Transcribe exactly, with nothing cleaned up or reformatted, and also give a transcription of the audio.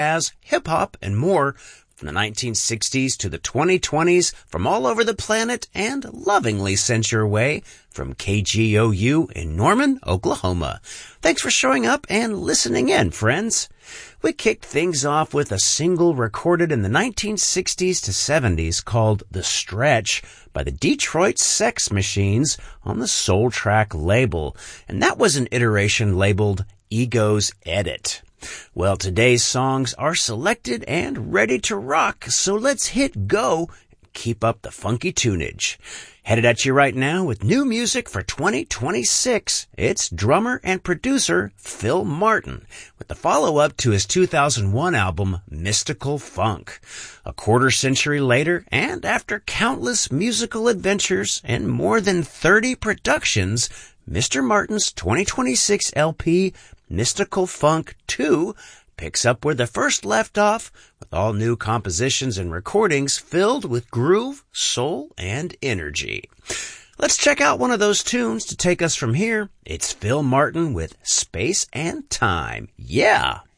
jazz, hip-hop, and more from the nineteen sixties to the twenty twenties from all over the planet and lovingly sent your way from K G O U in Norman, Oklahoma. Thanks for showing up and listening in, friends. We kicked things off with a single recorded in the nineteen sixties to seventies called The Stretch by the Detroit Sex Machines on the Soul Track label, and that was an iteration labeled Ego's Edit. Well, today's songs are selected and ready to rock, so let's hit go and keep up the funky tunage. Headed at you right now with new music for twenty twenty-six. It's drummer and producer Phil Martin with the follow-up to his two thousand one album Mystical Funk. A quarter century later, and after countless musical adventures and more than thirty productions, Mister Martin's twenty twenty-six L P Mystical Funk two picks up where the first left off with all new compositions and recordings filled with groove, soul, and energy. Let's check out one of those tunes to take us from here. It's Phil Martin with Space and Time. Yeah!